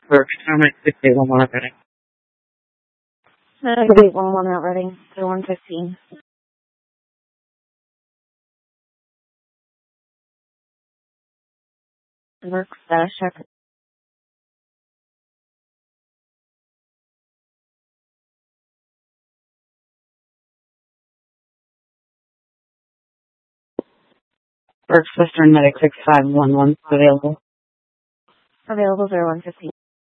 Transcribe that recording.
Works. Paramedic 6811 not ready. Good 811 not ready. 115. Works. Status check. Works. Western Medic 6511 available. Available 115.